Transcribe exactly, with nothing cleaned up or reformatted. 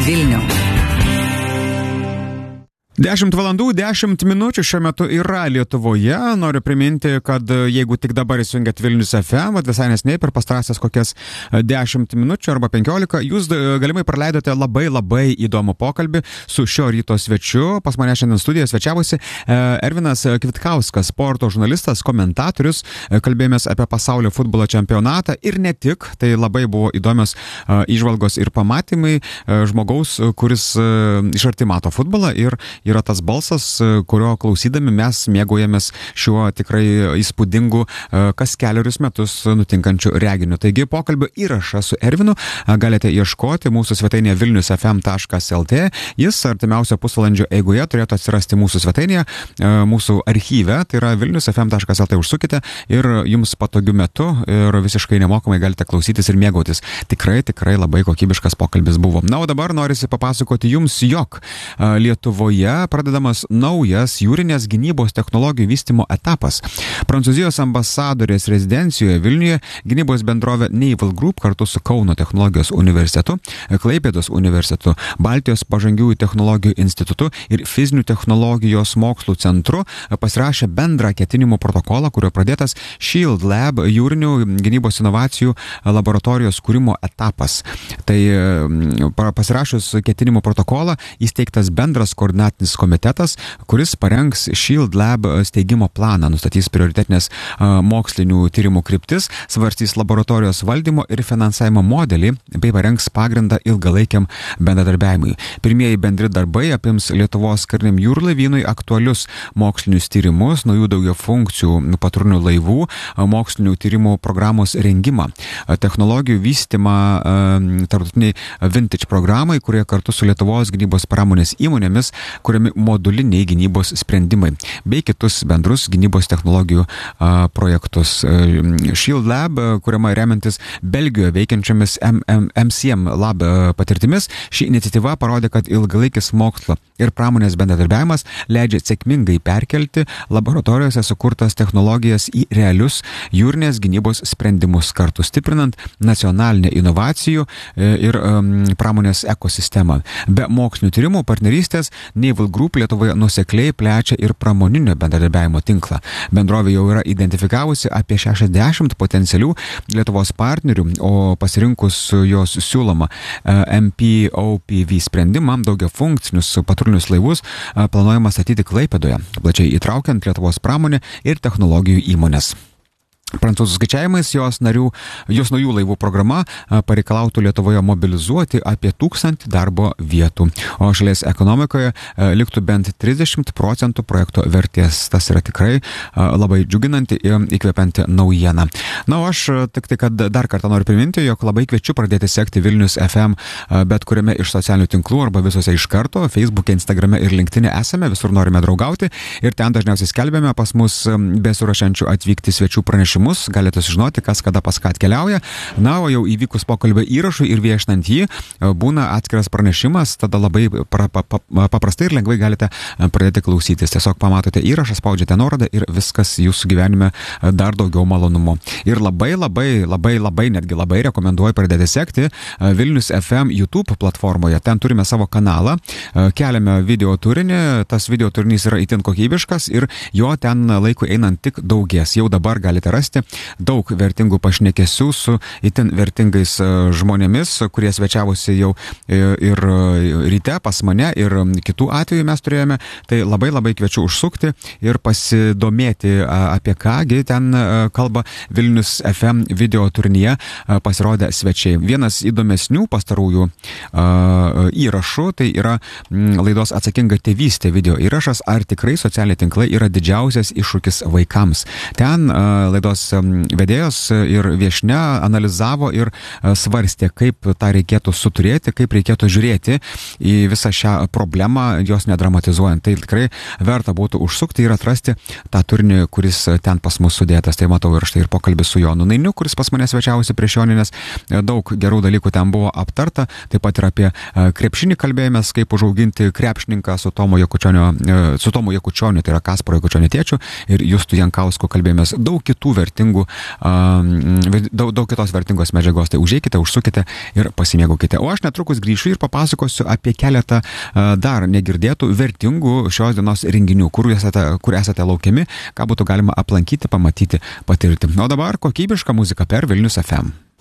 Vilnių. dešimt valandų dešimt minučių šiuo metu yra Lietuvoje. Noriu priminti, kad jeigu tik dabar įsijungiat Vilnius F M, visai nesnei per pastarąsias kokias dešimt minučių arba penkiolika, jūs galimai praleidote labai labai įdomų pokalbį su šio ryto svečiu. Pas mane šiandien studijoje svečiavosi Ervinas Kvitkauskas, sporto žurnalistas, komentatorius. Kalbėjomės apie pasaulio futbolo čempionatą ir ne tik. Tai labai buvo įdomios įžvalgos ir pamatymai žmogaus, kuris iš arti mato futbolą ir yra tas balsas, kurio klausydami mes mėgaujamės šiuo tikrai įspūdingu kas keliarius metus nutinkančiu reginiu. Taigi pokalbio įrašą su Ervinu galite ieškoti mūsų svetainėje vilnius f m taškas l t. Jis artimiausio pusvalandžio eigoje turėtų atsirasti mūsų svetainėje, mūsų archyve, tai yra vilnius f m taškas l t. Užsukite ir jums patogiu metu ir visiškai nemokamai galite klausytis ir mėgautis. Tikrai, tikrai labai kokybiškas pokalbis buvo. Na, o dabar norisi papasakoti jums, jog Lietuvoje pradedamas naujas jūrinės gynybos technologijų vystymo etapas. Prancūzijos ambasadorės rezidencijoje Vilniuje gynybos bendrovė Naval Group kartu su Kauno technologijos universitetu, Klaipėdos universitetu, Baltijos pažangiųjų technologijų institutu ir fizinių technologijos mokslų centru pasirašė bendrą ketinimų protokolą, kurio pradėtas Shield Lab jūrinių gynybos inovacijų laboratorijos kūrimo etapas. Tai pasirašus ketinimų protokolą įsteigtas bendras koordinatinis komitetas, kuris parengs Shield Lab steigimo planą, nustatys prioritetinės mokslinių tyrimų kryptis, svarstys laboratorijos valdymo ir finansavimo modelį, bei parengs pagrindą ilgalaikiam bendradarbiavimui. Pirmieji bendri darbai apims Lietuvos kariniam jūrlaivynui aktualius mokslinius tyrimus, naujų daugiafunkcijų patrulinių laivų, mokslinių tyrimų programos rengimą, technologijų vystymą tarptautiniai Vintage programai, kurie kartu su Lietuvos gynybos pramonės įmonėmis kuriami moduliniai gynybos sprendimai, bei kitus bendrus gynybos technologijų a, projektus. Shield Lab, kuriama remiantis Belgijoje veikiančiomis M C M Lab patirtimis, ši iniciatyva parodė, kad ilgalaikis mokslo ir pramonės bendradarbiavimas leidžia sėkmingai perkelti laboratorijose sukurtas technologijas į realius jūrinės gynybos sprendimus, kartu stiprinant nacionalinę inovacijų ir um, pramonės ekosistemą. Be mokslinių tyrimų partnerystės Naval Group Lietuvoje nusekliai plečia ir pramoninio bendradarbiavimo tinklą. Bendrovė jau yra identifikavusi apie šešiasdešimt potencialių Lietuvos partnerių, o pasirinkus jos siūlomą M P O P V sprendimą, daugiafunkcinius patrulinius laivus planuojama statyti Klaipėdoje, plačiai įtraukiant Lietuvos pramonę ir technologijų įmonės. Prancūzų skaičiavimais jos narių, jos naujų laivų programa pareikalautų Lietuvoje mobilizuoti apie tūkstantį darbo vietų, o šalies ekonomikoje liktų bent trisdešimt procentų projekto vertės. Tas yra tikrai labai džiuginanti ir įkvepianti naujiena. Na, o aš tik tai, kad dar kartą noriu priminti, jog labai kviečiu pradėti sekti Vilnius F M bet kuriame iš socialinių tinklų arba visose iš karto, Facebook'e, Instagram'e ir LinkedIn'e esame, visur norime draugauti ir ten dažniausiai skelbiame pas mus besirašančių atvykti svečių pranešimus. Galite sužinoti, kas kada pas ką atkeliauja. Na, o jau įvykus pokalbio įrašui ir viešinant jį, būna atskiras pranešimas, tada labai pra, pa, pa, paprastai ir lengvai galite pradėti klausytis. Tiesiog pamatote įrašą, spaudžiate nuorodą ir viskas jūsų gyvenime dar daugiau malonumo. Ir labai, labai, labai, labai, netgi labai rekomenduoju pradėti sekti Vilnius F M YouTube platformoje. Ten turime savo kanalą, keliame video turinį, tas video turinys yra itin kokybiškas ir jo ten laiku einant tik daugės. Jau dabar galite rasti daug vertingų pašnekesių su itin vertingais žmonėmis, kurie svečiavosi jau ir ryte pas mane ir kitų atvejų mes turėjome. Tai labai labai kviečiu užsukti ir pasidomėti, apie kągi ten kalba Vilnius F M video turinyje pasirodę svečiai. Vienas įdomesnių pastarųjų įrašų tai yra laidos Atsakinga tėvystė video įrašas, ar tikrai socialiniai tinklai yra didžiausias iššūkis vaikams. Ten laidos vedėjos ir viešnia analizavo ir svarstė, kaip tą reikėtų suturėti, kaip reikėtų žiūrėti į visą šią problemą, jos nedramatizuojant. Tai tikrai verta būtų užsukti ir atrasti tą turinį, kuris ten pas mus sudėtas. Tai matau ir štai ir pokalbis su Jonu Nainiu, kuris pas mane svečiavosi prieš Joninės. Daug gerų dalykų ten buvo aptarta. Taip pat ir apie krepšinį kalbėjomės, kaip užauginti krepšininką su Tomu Jakučioniu, su Tomu Jakučioniu, tai yra Kasparo Jakučionio tėčiu, ir Justu Jankausku kalbėjomės. Daug kitų vertingų, daug, daug kitos vertingos medžiagos. Tai užeikite, užsukite ir pasimėgaukite. O aš netrukus grįšiu ir papasakosiu apie keletą dar negirdėtų vertingų šios dienos renginių, kur esate, kur esate laukiami, ką būtų galima aplankyti, pamatyti, patirti. O dabar kokybiška muzika per Vilnius F M.